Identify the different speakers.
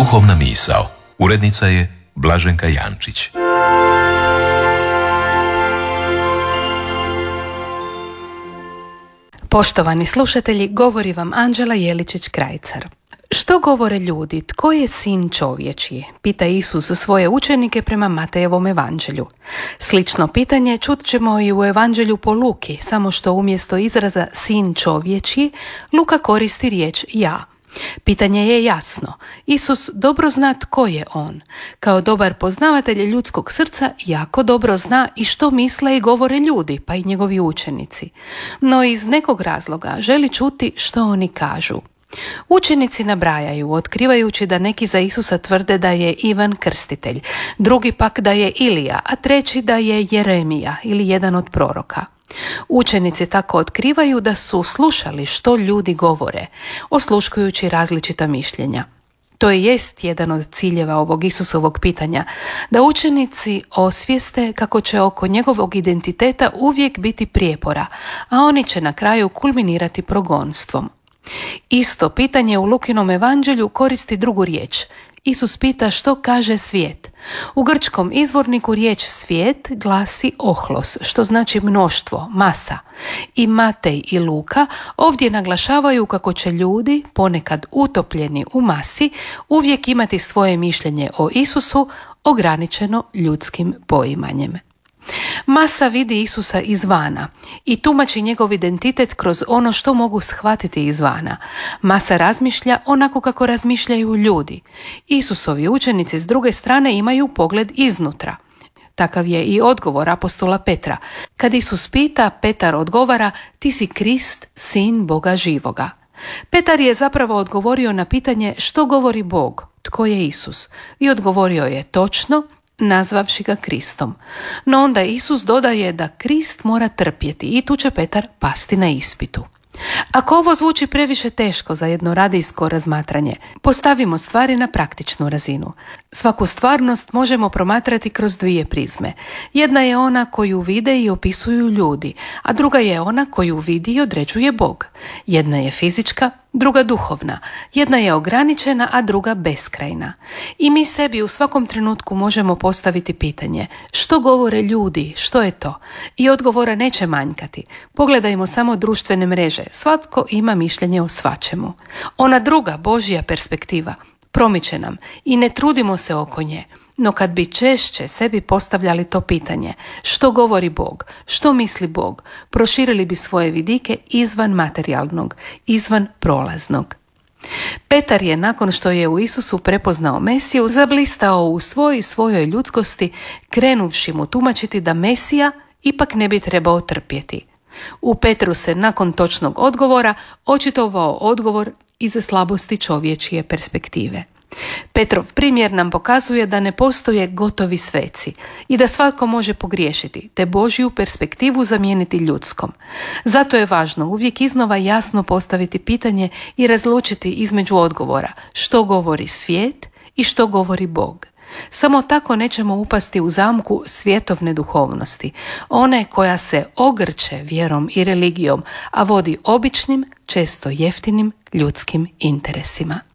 Speaker 1: Duhovna misao. Urednica je Blaženka Jančić.
Speaker 2: Poštovani slušatelji, govori vam Anđela Jeličić-Krajcar. Što govore ljudi? Tko je sin čovječji? Pita Isus svoje učenike prema Matejevom evanđelju. Slično pitanje čut ćemo i u evanđelju po Luki, samo što umjesto izraza sin čovječji, Luka koristi riječ ja. Pitanje je jasno. Isus dobro zna tko je on. Kao dobar poznavatelj ljudskog srca jako dobro zna i što misle i govore ljudi, pa i njegovi učenici. No iz nekog razloga želi čuti što oni kažu. Učenici nabrajaju, otkrivajući da neki za Isusa tvrde da je Ivan Krstitelj, drugi pak da je Ilija, a treći da je Jeremija ili jedan od proroka. Učenici tako otkrivaju da su slušali što ljudi govore, osluškujući različita mišljenja. To i jest jedan od ciljeva ovog Isusovog pitanja, da učenici osvijeste kako će oko njegovog identiteta uvijek biti prijepora, a oni će na kraju kulminirati progonstvom. Isto pitanje u Lukinom evanđelju koristi drugu riječ. Isus pita što kaže svijet. U grčkom izvorniku riječ svijet glasi ohlos, što znači mnoštvo, masa. I Matej i Luka ovdje naglašavaju kako će ljudi, ponekad utopljeni u masi, uvijek imati svoje mišljenje o Isusu, ograničeno ljudskim poimanjem. Masa vidi Isusa izvana i tumači njegov identitet kroz ono što mogu shvatiti izvana. Masa razmišlja onako kako razmišljaju ljudi. Isusovi učenici s druge strane imaju pogled iznutra. Takav je i odgovor apostola Petra. Kad Isus pita, Petar odgovara: ti si Krist, sin Boga živoga. Petar je zapravo odgovorio na pitanje što govori Bog, tko je Isus, i odgovorio je točno, nazvavši ga Kristom. No onda Isus dodaje da Krist mora trpjeti i tu će Petar pasti na ispitu. Ako ovo zvuči previše teško za jedno radijsko razmatranje, postavimo stvari na praktičnu razinu. Svaku stvarnost možemo promatrati kroz dvije prizme. Jedna je ona koju vide i opisuju ljudi, a druga je ona koju vidi i određuje Bog. Jedna je fizička, druga duhovna. Jedna je ograničena, a druga beskrajna. I mi sebi u svakom trenutku možemo postaviti pitanje: što govore ljudi, što je to? I odgovora neće manjkati. Pogledajmo samo društvene mreže. Svatko ima mišljenje o svačemu. Ona druga, Božja perspektiva, promiče nam i ne trudimo se oko nje. No kad bi češće sebi postavljali to pitanje, što govori Bog, što misli Bog, proširili bi svoje vidike izvan materijalnog, izvan prolaznog. Petar je, nakon što je u Isusu prepoznao Mesiju, zablistao u svojoj ljudskosti, krenuvši mu tumačiti da Mesija ipak ne bi trebao trpjeti. U Petru se nakon točnog odgovora očitovao odgovor iz slabosti čovječje perspektive. Petrov primjer nam pokazuje da ne postoje gotovi sveci i da svatko može pogriješiti, te Božju perspektivu zamijeniti ljudskom. Zato je važno uvijek iznova jasno postaviti pitanje i razlučiti između odgovora što govori svijet i što govori Bog. Samo tako nećemo upasti u zamku svjetovne duhovnosti, one koja se ogrče vjerom i religijom, a vodi običnim, često jeftinim ljudskim interesima.